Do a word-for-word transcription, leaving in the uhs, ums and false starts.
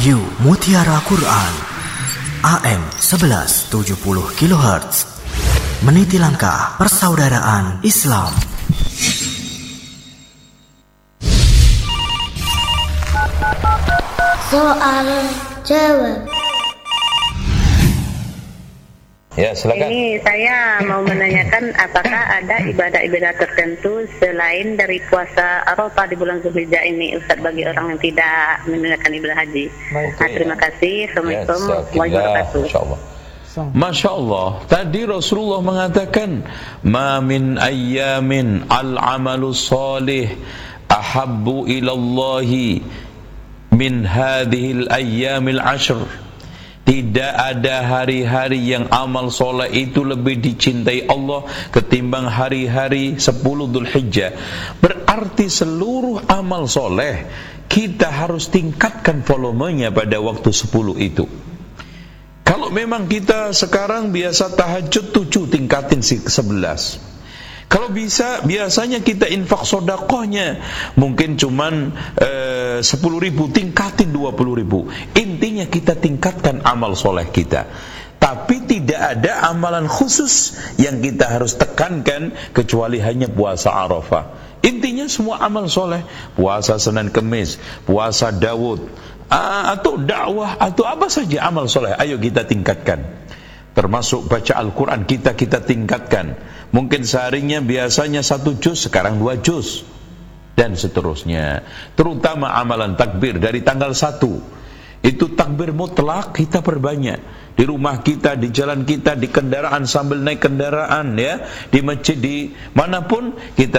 Radio Mutiara Quran A M sebelas tujuh puluh kilohertz, meniti langkah persaudaraan Islam. Soal jawab. Ya, silakan. Ini saya mau menanyakan apakah ada ibadah-ibadah tertentu selain dari puasa Arafah di bulan Zulhijjah ini, Ustaz, bagi orang yang tidak menunaikan ibadah haji. Baik, Nah, terima kasih. Assalamualaikum Ya, warahmatullahi wabarakatuh. Insyaallah. Masya Allah. Tadi Rasulullah mengatakan, "Ma min ayyamin al-amalu salih ahabbu ilallahi min hadhil ayyamil ashr." Tidak ada hari-hari yang amal soleh itu lebih dicintai Allah ketimbang hari-hari sepuluh Dzulhijjah. Berarti seluruh amal soleh kita harus tingkatkan volumenya pada waktu sepuluh itu. Kalau memang kita sekarang biasa tahajud tujuh, tingkatin sebelas. Kalau bisa, biasanya kita infak sodakohnya mungkin cuman eh, sepuluh ribu, tingkatin dua puluh ribu. Intinya kita tingkatkan amal soleh kita. Tapi tidak ada amalan khusus yang kita harus tekankan kecuali hanya puasa Arafah. Intinya semua amal soleh, puasa Senin Kemis, puasa Daud, atau dakwah, atau apa saja amal soleh, ayo kita tingkatkan. Termasuk baca Al-Quran kita kita tingkatkan. Mungkin seharinya biasanya satu juz, sekarang dua juz, dan seterusnya. Terutama amalan takbir dari tanggal satu, itu takbir mutlak kita perbanyak. Di rumah kita, di jalan kita, di kendaraan sambil naik kendaraan, ya, di masjid, di manapun kita